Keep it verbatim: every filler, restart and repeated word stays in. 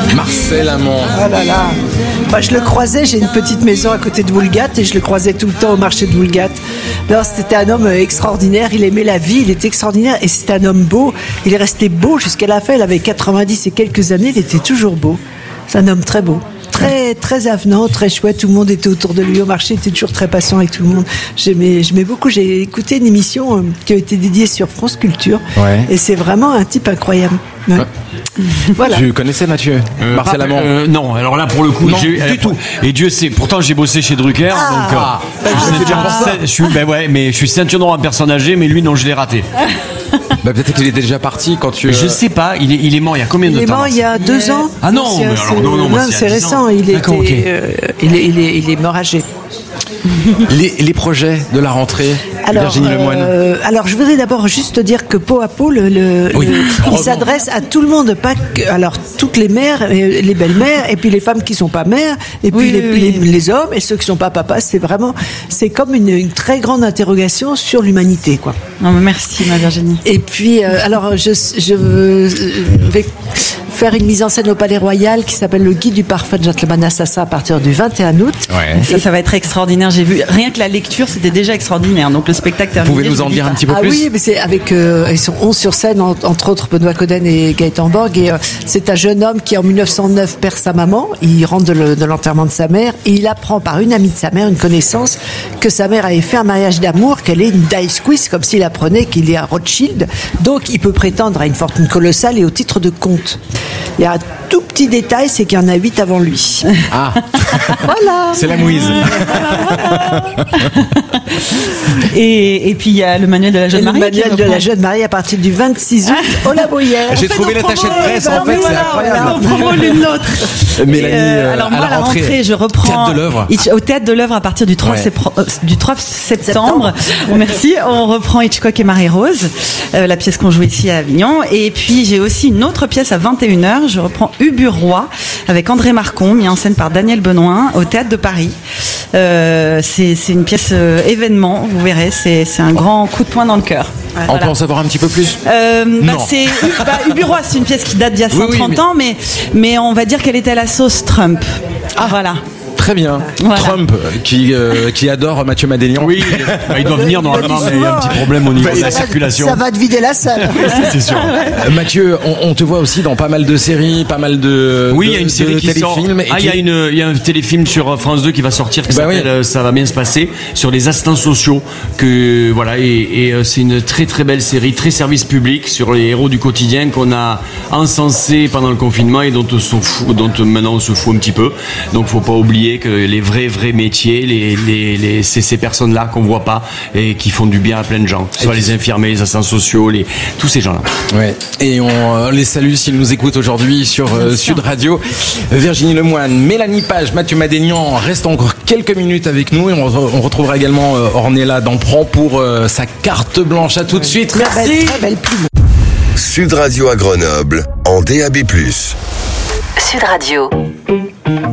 Marcel Amont. Oh là là. Bah, je le croisais, j'ai une petite maison à côté de Woolgate et je le croisais tout le temps au marché de Woolgate. Alors, c'était un homme extraordinaire, il aimait la vie, il était extraordinaire et c'était un homme beau. Il est resté beau jusqu'à la fin, il avait quatre-vingt-dix et quelques années, il était toujours beau. C'est un homme très beau. Très, très avenant, très chouette. Tout le monde était autour de lui au marché. Il était toujours très patient avec tout le monde. J'aimais, j'aimais beaucoup. J'ai écouté une émission euh, qui a été dédiée sur France Culture. Ouais. Et c'est vraiment un type incroyable. Ouais. Voilà. Tu connaissais Mathieu euh, Marcel Amont euh, Non, alors là pour le coup, non, j'ai, du euh, tout. Et Dieu sait, pourtant j'ai bossé chez Drucker. Ah, donc, euh, bah, je, suis, ah, je suis, ben ouais, mais je suis ceinture noire en personne âgée, mais lui non, je l'ai raté. Bah, peut-être qu'il était déjà parti quand tu. Je sais pas. Il est, il est mort il y a combien de temps? Il est mort il y a deux ans. Ah non, mais alors non, non, moi, c'est récent. Il, était, okay. euh, il, est, il, est, il est mort âgé. Les, les projets de la rentrée, alors, Virginie euh, Lemoine. Alors, je voudrais d'abord juste dire que Pot à Pot, le, le, oui. le, il s'adresse à tout le monde, pas que, alors toutes les mères, les belles-mères, et puis les femmes qui sont pas mères, et puis oui, les, oui. Les, les hommes et ceux qui sont pas papas. C'est vraiment, c'est comme une, une très grande interrogation sur l'humanité, quoi. Non, mais merci, ma Virginie. Et puis, euh, alors, je, je vais faire une mise en scène au Palais Royal qui s'appelle Le Guide du parfait gentleman assassin à partir du vingt et un août. Ouais. Ça, ça va être extraordinaire. J'ai vu rien que la lecture, c'était déjà extraordinaire. Donc le spectacle terminé. Vous pouvez nous en dire un petit peu ah plus? Ah oui, mais c'est avec euh, ils sont onze sur scène, en, entre autres Benoît Coden et Gaëtan Borg. Et euh, c'est un jeune homme qui en mille neuf cent neuf perd sa maman. Il rentre de, le, de l'enterrement de sa mère et il apprend par une amie de sa mère, une connaissance, que sa mère avait fait un mariage d'amour, qu'elle est une dice quiz, comme s'il apprenait qu'il est un Rothschild. Donc il peut prétendre à une fortune colossale et au titre de comte. Il y a un tout petit détail, c'est qu'il y en a huit avant lui. Ah, voilà. C'est la mouise. et, et puis il y a le manuel de la jeune et mariée. Le manuel de la jeune mariée à partir du vingt-six août au La Bruyère. J'ai trouvé l'attaché de presse, en fait, c'est incroyable. On promo l'une l'autre. Mélanie, euh, alors moi, à la rentrée, rentrée je reprends Théâtre de l'œuvre. Au Théâtre de l'œuvre à partir du trois, ouais. septembre, euh, du trois septembre. Bon, merci. On reprend Hitchcock et Marie-Rose, euh, la pièce qu'on joue ici à Avignon. Et puis j'ai aussi une autre pièce à vingt et une heures. Je reprends Ubu-Roi avec André Marcon, mis en scène par Daniel Benoît au Théâtre de Paris. Euh, c'est, c'est une pièce euh, événement, vous verrez, c'est, c'est un grand coup de poing dans le cœur. Ouais, on voilà. peut en savoir un petit peu plus euh, bah, c'est, bah, Ubu-Roi, c'est une pièce qui date d'il y a cent trente oui, oui, mais... ans, mais, mais on va dire qu'elle était à la sauce Trump. Ah, voilà. Très bien. Voilà. Trump, qui, euh, qui adore Mathieu Madénian. Oui, bah, il doit venir normalement, mais il y a un petit problème au niveau bah, de la circulation. Ça va te vider la salle. C'est sûr. Euh, Mathieu, on, on te voit aussi dans pas mal de séries, pas mal de Oui, il y a une série qui sort. Ah, il y a une, il y a un téléfilm sur France deux qui va sortir qui bah s'appelle oui. Ça va bien se passer, sur les assistants sociaux. Que voilà, et, et euh, c'est une très très belle série, très service public sur les héros du quotidien qu'on a encensé pendant le confinement et dont on se fout, dont maintenant on se fout un petit peu. Donc faut pas oublier que les vrais vrais métiers, les, les, les, c'est ces personnes-là qu'on voit pas et qui font du bien à plein de gens, que ce soit les infirmiers, les assistants sociaux, les, tous ces gens-là. Ouais. Et on les salue s'ils nous écoutent aujourd'hui sur euh, Sud Radio. Virginie Lemoine, Mélanie Page, Mathieu Madénian restent encore quelques minutes avec nous et on, on retrouvera également euh, Ornella Dampron pour euh, sa carte blanche. À tout ouais. de suite. Très Merci. Belle, très belle plume. Sud Radio à Grenoble en D A B plus. Sud Radio.